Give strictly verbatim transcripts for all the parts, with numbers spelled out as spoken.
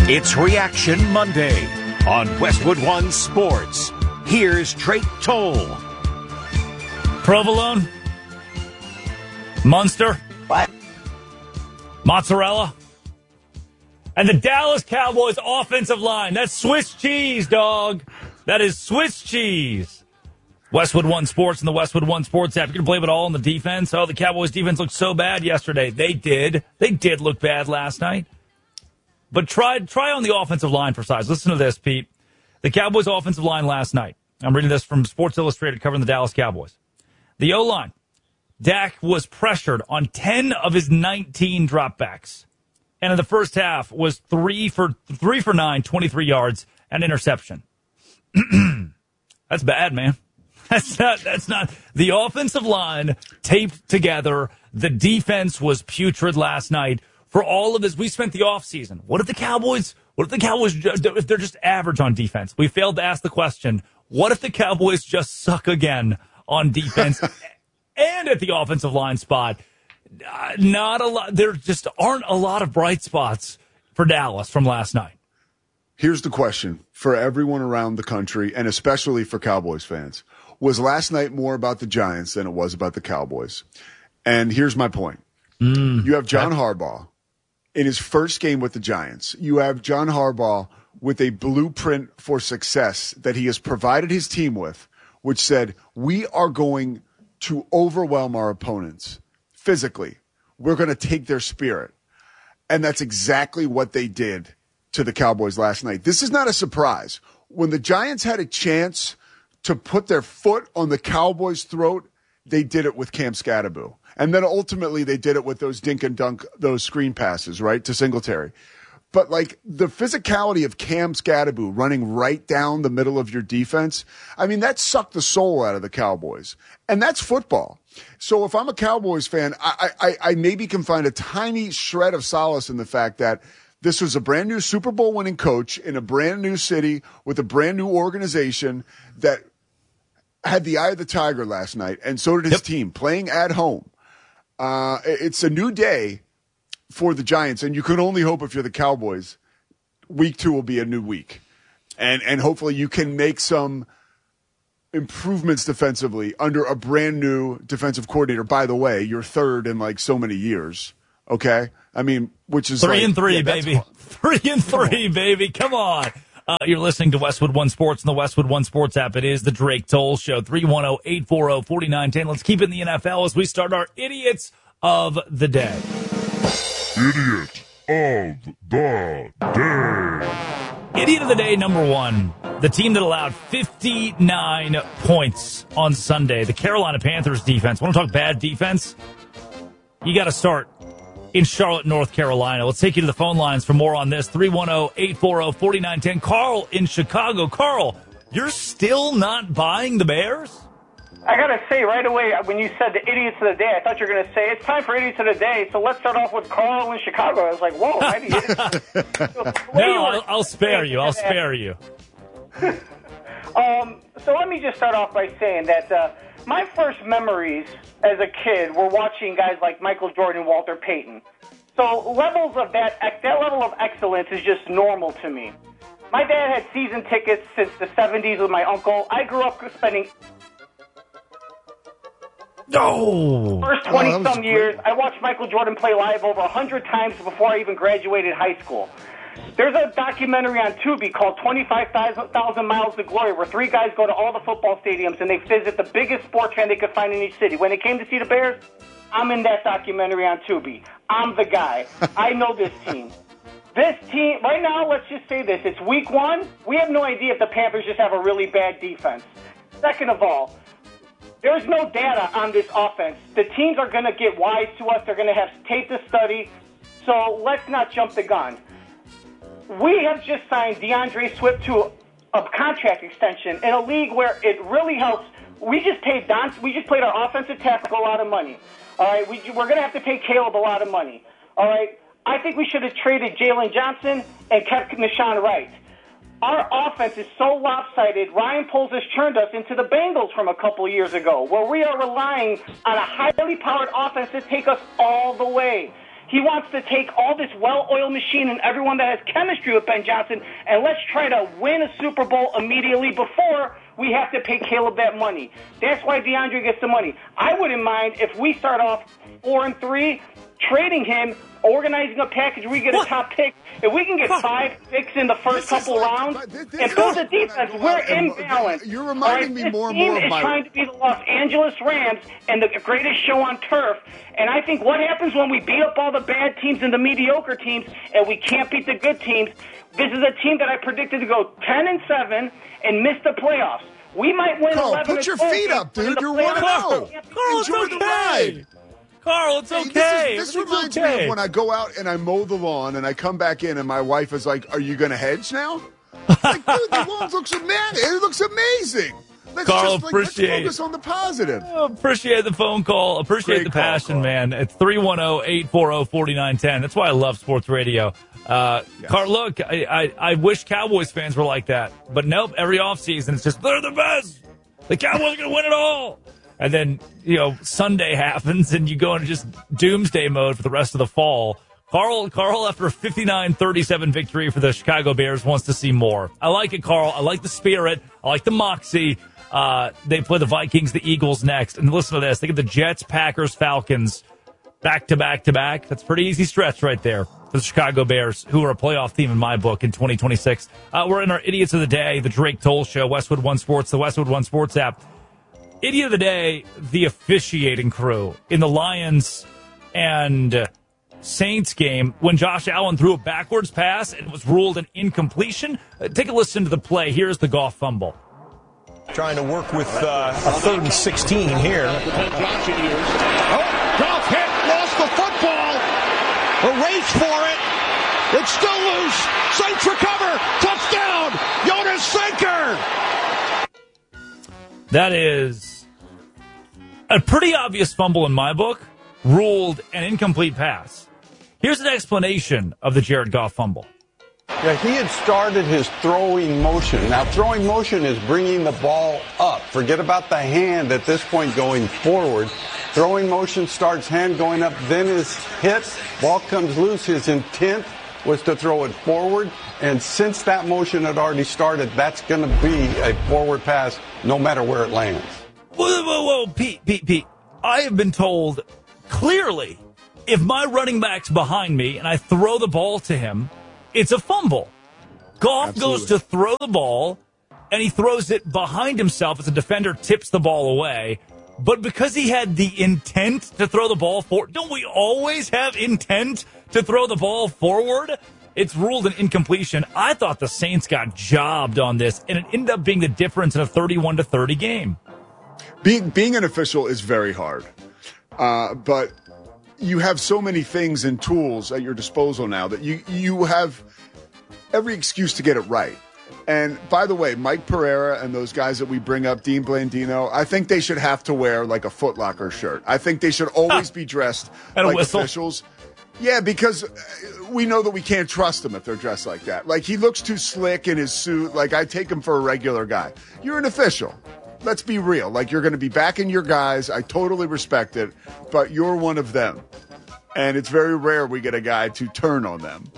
It's Reaction Monday on Westwood One Sports. Here's Drake Toll. Provolone? Munster? What? Mozzarella? And the Dallas Cowboys offensive line. That's Swiss cheese, dog. That is Swiss cheese. Westwood One Sports and the Westwood One Sports app. You can blame it all on the defense. Oh, the Cowboys defense looked so bad yesterday. They did. They did look bad last night. But try try on the offensive line for size. Listen to this, Pete. The Cowboys offensive line last night. I'm reading this from Sports Illustrated covering the Dallas Cowboys. The O-line. Dak was pressured on ten of his nineteen dropbacks. And in the first half was three for three for nine, twenty-three yards, and interception. That's bad, man. That's not that's not the offensive line taped together. The defense was putrid last night. For all of this, we spent the offseason. What if the Cowboys, what if the Cowboys, if they're just average on defense? We failed to ask the question, what if the Cowboys just suck again on defense and at the offensive line spot? Uh, not a lot. There just aren't a lot of bright spots for Dallas from last night. Here's the question for everyone around the country, and especially for Cowboys fans. Was last night more about the Giants than it was about the Cowboys? And here's my point. Mm, you have John that- Harbaugh. In his first game with the Giants, you have John Harbaugh with a blueprint for success that he has provided his team with, which said, we are going to overwhelm our opponents physically. We're going to take their spirit. And that's exactly what they did to the Cowboys last night. This is not a surprise. When the Giants had a chance to put their foot on the Cowboys' throat, they did it with Cam Skattebo. And then ultimately they did it with those dink and dunk, those screen passes, right, to Singletary. But, like, the physicality of Cam Skattebo running right down the middle of your defense, I mean, that sucked the soul out of the Cowboys. And that's football. So if I'm a Cowboys fan, I, I, I maybe can find a tiny shred of solace in the fact that this was a brand new Super Bowl winning coach in a brand new city with a brand new organization that had the eye of the tiger last night, and so did his yep. team playing at home. Uh, it's a new day for the Giants, and you can only hope if you're the Cowboys, week two will be a new week. And and hopefully you can make some improvements defensively under a brand new defensive coordinator. By the way, you're third in like so many years. Okay? I mean, which is Three like, and three, yeah, baby. Three and three, baby. Come on. Uh, you're listening to Westwood One Sports and the Westwood One Sports app. It is the Drake Toll Show, three one zero, eight four zero, four nine one zero. Let's keep it in the N F L as we start our Idiots of the Day. Idiot of the Day. Idiot of the Day number one, the team that allowed fifty-nine points on Sunday, the Carolina Panthers defense. Want to talk bad defense? You got to start in Charlotte, North Carolina. Let's take you to the phone lines for more on this. three one zero, eight four zero, four nine one zero. Carl in Chicago. Carl, you're still not buying the Bears? I got to say right away, when you said the idiots of the day, I thought you were going to say, it's time for idiots of the day, so let's start off with Carl in Chicago. I was like, whoa, I did No, I'll, I'll spare you. I'll spare you. um, so let me just start off by saying that uh, my first memories as a kid were watching guys like Michael Jordan, Walter Payton. So levels of that, that level of excellence is just normal to me. My dad had season tickets since the seventies with my uncle. I grew up spending No. First twenty-some oh, years, I watched Michael Jordan play live over one hundred times before I even graduated high school. There's a documentary on Tubi called twenty-five thousand Miles to Glory, where three guys go to all the football stadiums and they visit the biggest sports fan they could find in each city. When they came to see the Bears, I'm in that documentary on Tubi. I'm the guy. I know this team. This team, right now, let's just say this. It's week one. We have no idea if the Panthers just have a really bad defense. Second of all, there's no data on this offense. The teams are going to get wise to us. They're going to have tape to study. So let's not jump the gun. We have just signed DeAndre Swift to a contract extension in a league where it really helps. We just paid Don. We just paid our offensive tackle a lot of money. All right, we, we're going to have to pay Caleb a lot of money. All right, I think we should have traded Jalen Johnson and kept Nashawn Wright. Our offense is so lopsided, Ryan Poles has turned us into the Bengals from a couple years ago, where we are relying on a highly powered offense to take us all the way. He wants to take all this well-oiled machine and everyone that has chemistry with Ben Johnson, and let's try to win a Super Bowl immediately before we have to pay Caleb that money. That's why DeAndre gets the money. I wouldn't mind if we start off four and three, trading him, organizing a package where we get a what? top pick. If we can get five picks in the first this couple like, rounds this, this and build a defense, we're imbalanced. You're reminding right? me more and and more of my... is trying to be the Los Angeles Rams and the greatest show on turf. And I think what happens when we beat up all the bad teams and the mediocre teams and we can't beat the good teams, this is a team that I predicted to go ten and seven and miss the playoffs. We might win Carl, eleven put your and feet up, dude. You're one and oh. Carl, Enjoy it's the okay. ride. Carl, it's Hey, okay. This, is, this It's reminds okay. me of when I go out and I mow the lawn and I come back in and my wife is like, "Are you going to hedge now?" Like, dude, the lawn looks amazing. It looks amazing. Let's Carl, just like, appreciate let's focus on the positive. Oh, appreciate the phone call. Appreciate Great the call, passion, Carl. man. It's three one zero, eight four zero, four nine one zero. That's why I love sports radio. Uh, Yes. Carl, look, I, I, I wish Cowboys fans were like that. But nope, every offseason it's just, they're the best. The Cowboys are going to win it all. And then, you know, Sunday happens and you go into just doomsday mode for the rest of the fall. Carl, Carl, after a fifty-nine thirty-seven victory for the Chicago Bears, wants to see more. I like it, Carl. I like the spirit. I like the moxie. Uh, they play the Vikings, the Eagles next. And listen to this. They get the Jets, Packers, Falcons back to back to back. That's a pretty easy stretch right there for the Chicago Bears, who are a playoff team in my book in twenty twenty-six. Uh, we're in our Idiots of the Day, the Drake Toll Show, Westwood One Sports, the Westwood One Sports app. Idiot of the Day, the officiating crew in the Lions and Saints game when Josh Allen threw a backwards pass and was ruled an incompletion. Uh, take a listen to the play. Here's the Goff fumble. Trying to work with uh, a third and sixteen here. Oh, Goff hit, lost the football. A race for it. It's still loose. Saints recover. Touchdown. Jonas Sinker. That is a pretty obvious fumble in my book, ruled an incomplete pass. Here's an explanation of the Jared Goff fumble. Yeah, he had started his throwing motion. Now, throwing motion is bringing the ball up. Forget about the hand at this point going forward. Throwing motion starts hand going up, then is hit. Ball comes loose. His intent was to throw it forward. And since that motion had already started, that's going to be a forward pass no matter where it lands. Whoa, whoa, whoa, Pete, Pete, Pete. I have been told clearly if my running back's behind me and I throw the ball to him, it's a fumble. Goff Absolutely. goes to throw the ball, and he throws it behind himself as the defender tips the ball away. But because he had the intent to throw the ball forward, don't we always have intent to throw the ball forward? It's ruled an incompletion. I thought the Saints got jobbed on this, and it ended up being the difference in a thirty-one to thirty game. Being being an official is very hard, uh, but you have so many things and tools at your disposal now that you you have every excuse to get it right. And by the way, Mike Pereira and those guys that we bring up, Dean Blandino, I think they should have to wear like a Foot Locker shirt. I think they should always be dressed And a like whistle. officials. Yeah, because we know that we can't trust them if they're dressed like that. Like, he looks too slick in his suit. Like, I take him for a regular guy. You're an official. Let's be real. Like, you're going to be backing your guys. I totally respect it, but you're one of them. And it's very rare we get a guy to turn on them.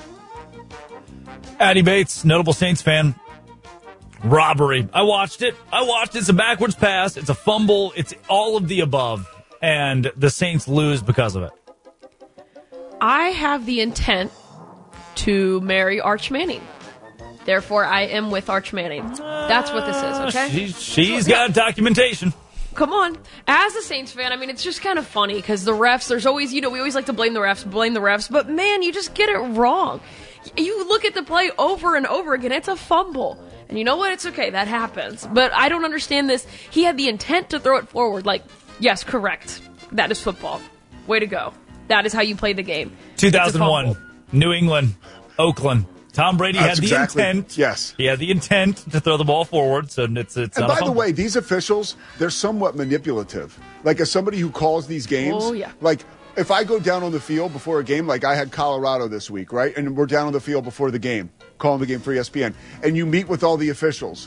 Addy Bates, notable Saints fan. Robbery. I watched it. I watched it. It's a backwards pass. It's a fumble. It's all of the above. And the Saints lose because of it. I have the intent to marry Arch Manning. Therefore, I am with Arch Manning. That's what this is, okay? She, she's got documentation. Come on. As a Saints fan, I mean, it's just kind of funny because the refs, there's always, you know, we always like to blame the refs, blame the refs, but man, you just get it wrong. You look at the play over and over again, it's a fumble. And you know what? It's okay. That happens. But I don't understand this. He had the intent to throw it forward. Like, yes, correct. That is football. Way to go. That is how you play the game. two thousand one, New England, Oakland. Tom Brady That's had the exactly, intent. yes. He had the intent to throw the ball forward, so it's, it's And not by a the fumble. way, these officials, they're somewhat manipulative. Like, as somebody who calls these games, Oh, yeah. like, if I go down on the field before a game, like I had Colorado this week, right? And we're down on the field before the game, calling the game for E S P N, and you meet with all the officials.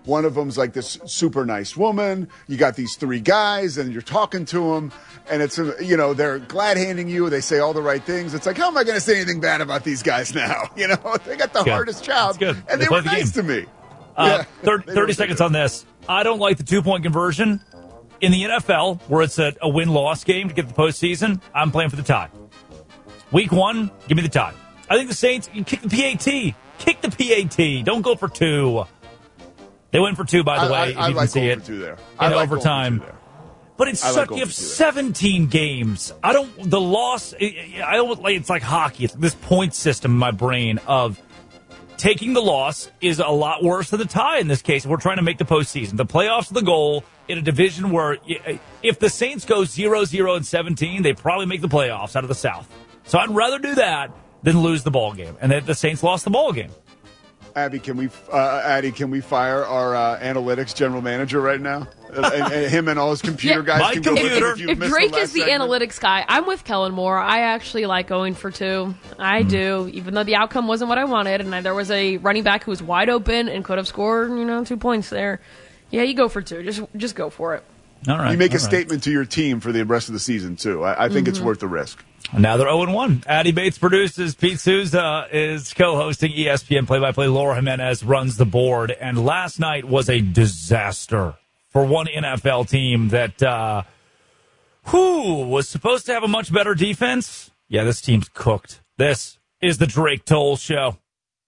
One of them's like this super nice woman. You got these three guys, and you're talking to them, and it's, you know, they're glad-handing you. They say all the right things. It's like, how am I going to say anything bad about these guys now? You know, they got the hardest job, and they, they were the nice game. to me. Uh, yeah. thirty, thirty seconds on this. I don't like the two-point conversion. In the N F L, where it's a, a win-loss game to get the postseason, I'm playing for the tie. Week one, give me the tie. I think the Saints, you kick the P A T. Kick the P A T. Don't go for two. They went for two, by the I, way, I, if I you like can see going it. For two there. In I like overtime. There. But it's I such, like you have for two there. seventeen games. I don't, the loss, I don't like, it's like hockey. It's this point system in my brain of taking the loss is a lot worse than the tie in this case. We're trying to make the postseason. The playoffs are the goal in a division where if the Saints go zero, zero, and seventeen, they probably make the playoffs out of the South. So I'd rather do that than lose the ball game. And the Saints lost the ball game. Abby, can we, uh, Addy, can we fire our uh, analytics general manager right now? and, and him and all his computer yeah, guys my can computer. go if, if Drake the is the segment. analytics guy, I'm with Kellen Moore. I actually like going for two. I mm. do, even though the outcome wasn't what I wanted, and there was a running back who was wide open and could have scored, you know, two points there. Yeah, you go for two. Just, just go for it. All right. You make all a right. statement to your team for the rest of the season too. I, I think mm-hmm. it's worth the risk. Now they're oh and one. Addy Bates produces. Pete Souza is co-hosting E S P N play-by-play. Laura Jimenez runs the board. And last night was a disaster for one N F L team that uh, who was supposed to have a much better defense. Yeah, this team's cooked. This is the Drake Toll Show.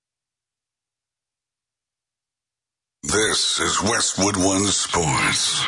This is Westwood One Sports.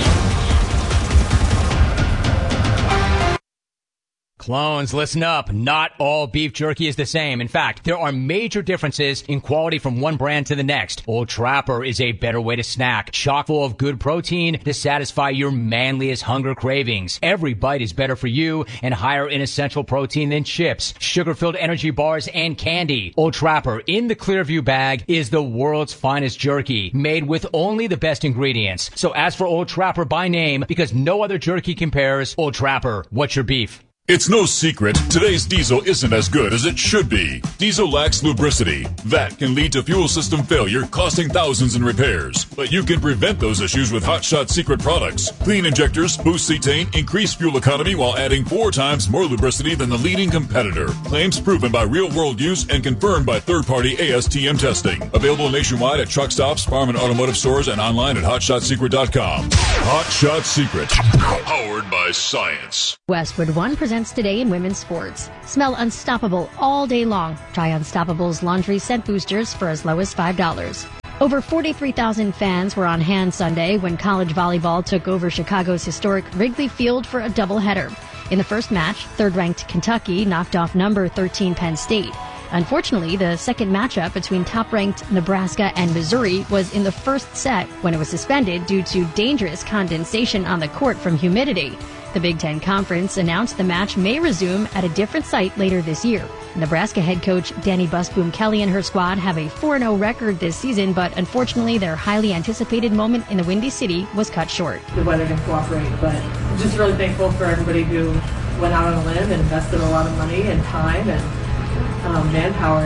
Clones, listen up. Not all beef jerky is the same. In fact, there are major differences in quality from one brand to the next. Old Trapper is a better way to snack, chock full of good protein to satisfy your manliest hunger cravings. Every bite is better for you and higher in essential protein than chips, sugar-filled energy bars, and candy. Old Trapper in the Clearview bag is the world's finest jerky, made with only the best ingredients. So ask for Old Trapper by name because no other jerky compares. Old Trapper, what's your beef? It's no secret, today's diesel isn't as good as it should be. Diesel lacks lubricity. That can lead to fuel system failure, costing thousands in repairs. But you can prevent those issues with Hot Shot Secret products. Clean injectors, boost cetane, increase fuel economy while adding four times more lubricity than the leading competitor. Claims proven by real-world use and confirmed by third-party A S T M testing. Available nationwide at truck stops, farm and automotive stores, and online at hot shot secret dot com. Hot Shot Secret. Powered by science. Westwood One presents today in women's sports. Smell unstoppable all day long. Try Unstoppable's laundry scent boosters for as low as five dollars. Over forty-three thousand fans were on hand Sunday when college volleyball took over Chicago's historic Wrigley Field for a doubleheader. In the first match, third-ranked Kentucky knocked off number thirteen Penn State. Unfortunately, the second matchup between top-ranked Nebraska and Missouri was in the first set when it was suspended due to dangerous condensation on the court from humidity. The Big Ten Conference announced the match may resume at a different site later this year. Nebraska head coach Danny Busboom Kelly and her squad have a four and oh record this season, but unfortunately their highly anticipated moment in the Windy City was cut short. The weather didn't cooperate, but I'm just really thankful for everybody who went out on a limb and invested a lot of money and time and um, manpower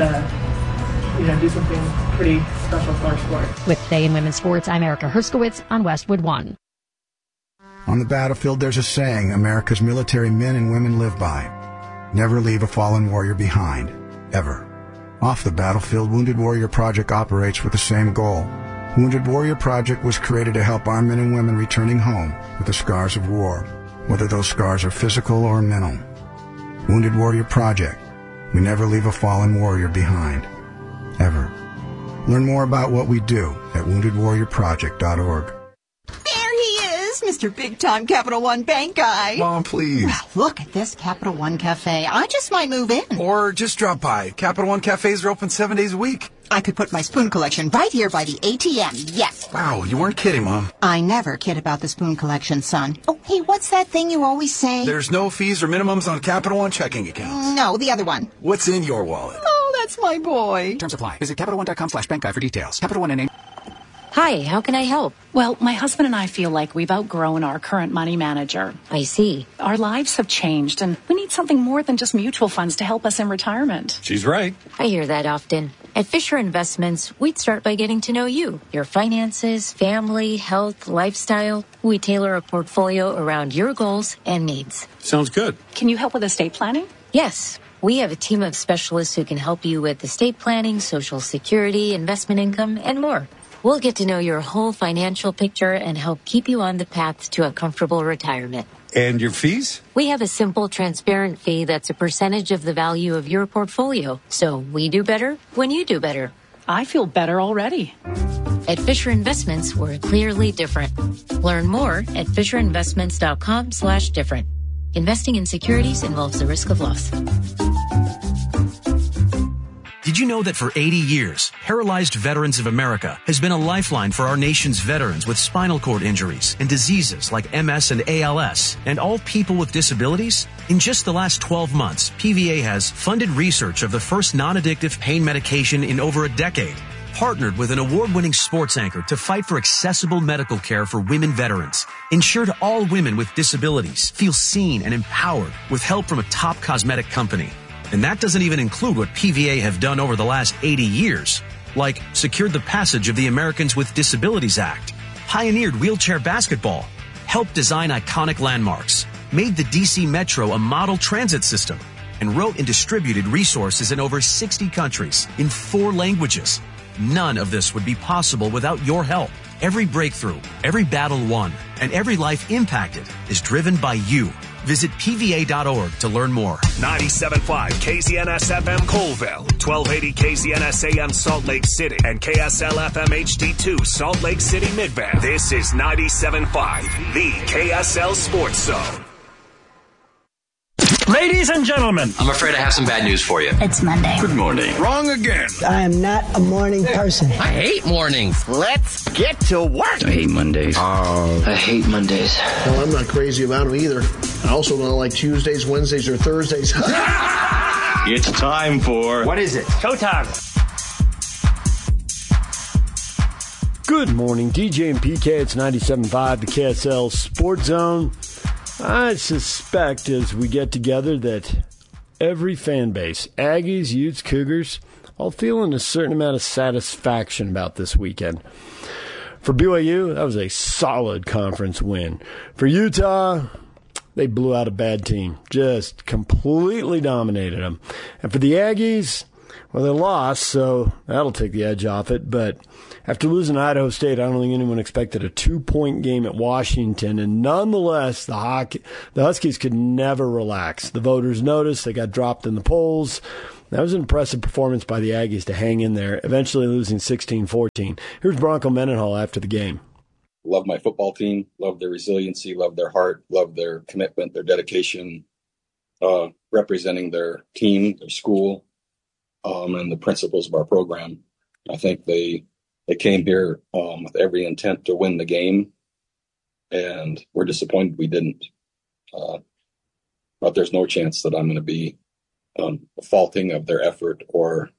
to, you know, do something pretty special for our sport. With Today in Women's Sports, I'm Erica Herskowitz on Westwood One. On the battlefield, there's a saying America's military men and women live by. Never leave a fallen warrior behind, ever. Off the battlefield, Wounded Warrior Project operates with the same goal. Wounded Warrior Project was created to help our men and women returning home with the scars of war, whether those scars are physical or mental. Wounded Warrior Project. We never leave a fallen warrior behind, ever. Learn more about what we do at wounded warrior project dot org. Mister Big-Time Capital One Bank guy. Mom, please. Well, look at this Capital One Cafe. I just might move in. Or just drop by. Capital One Cafes are open seven days a week. I could put my spoon collection right here by the A T M. Yes. Wow, you weren't kidding, Mom. I never kid about the spoon collection, son. Oh, hey, what's that thing you always say? There's no fees or minimums on Capital One checking accounts. No, the other one. What's in your wallet? Oh, that's my boy. Terms apply. Visit CapitalOne dot com slash bank guide for details. Capital One N A. Hi, how can I help? Well, my husband and I feel like we've outgrown our current money manager. I see. Our lives have changed, and we need something more than just mutual funds to help us in retirement. She's right. I hear that often. At Fisher Investments, we'd start by getting to know you, your finances, family, health, lifestyle. We tailor a portfolio around your goals and needs. Sounds good. Can you help with estate planning? Yes. We have a team of specialists who can help you with estate planning, Social Security, investment income, and more. We'll get to know your whole financial picture and help keep you on the path to a comfortable retirement. And your fees? We have a simple, transparent fee that's a percentage of the value of your portfolio. So we do better when you do better. I feel better already. At Fisher Investments, we're clearly different. Learn more at FisherInvestments.com slash different. Investing in securities involves the risk of loss. Did you know that for eighty years, Paralyzed Veterans of America has been a lifeline for our nation's veterans with spinal cord injuries and diseases like M S and A L S, and all people with disabilities? In just the last twelve months, P V A has funded research of the first non-addictive pain medication in over a decade, partnered with an award-winning sports anchor to fight for accessible medical care for women veterans, ensured all women with disabilities feel seen and empowered with help from a top cosmetic company. And that doesn't even include what P V A have done over the last eighty years, like secured the passage of the Americans with Disabilities Act, pioneered wheelchair basketball, helped design iconic landmarks, made the D C Metro a model transit system, and wrote and distributed resources in over sixty countries in four languages. None of this would be possible without your help. Every breakthrough, every battle won, and every life impacted is driven by you. Visit P V A dot org to learn more. ninety-seven point five K Z N S F M Colville, twelve eighty K Z N S A M Salt Lake City, and K S L F M H D two Salt Lake City Midvale. This is ninety-seven point five, the K S L Sports Zone. Ladies and gentlemen, I'm afraid I have some bad news for you. It's Monday. Good morning. Wrong again. I am not a morning person. I hate mornings. let's get to work. I hate Mondays. Oh. I hate Mondays. Well, I'm not crazy about them either. I also don't like Tuesdays, Wednesdays, or Thursdays. It's time for... What is it? Showtime. Good morning, D J and P K. It's ninety-seven point five, the K S L Sports Zone. I suspect as we get together that every fan base, Aggies, Utes, Cougars, all feeling a certain amount of satisfaction about this weekend. For B Y U, that was a solid conference win. For Utah, they blew out a bad team, just completely dominated them. And for the Aggies, well, they lost, so that'll take the edge off it. But after losing Idaho State, I don't think anyone expected a two-point game at Washington. And nonetheless, the hockey, the Huskies could never relax. The voters noticed. They got dropped in the polls. That was an impressive performance by the Aggies to hang in there, eventually losing sixteen fourteen. Here's Bronco Mendenhall after the game. Love my football team, love their resiliency, love their heart, love their commitment, their dedication, uh, representing their team, their school, um, and the principles of our program. I think they they came here um, with every intent to win the game, and we're disappointed we didn't. Uh, but there's no chance that I'm going to be um, faulting of their effort or